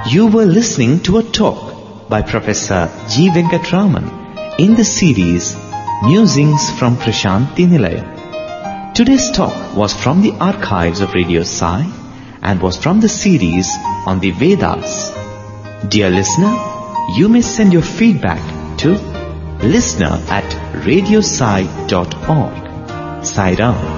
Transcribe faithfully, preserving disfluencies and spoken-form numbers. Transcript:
You were listening to a talk by Professor G. Venkatraman in the series Musings from Prashanti Nilayam. Today's talk was from the archives of Radio Sai and was from the series on the Vedas. Dear listener, you may send your feedback to listener at radiosai dot org. Sai Ram.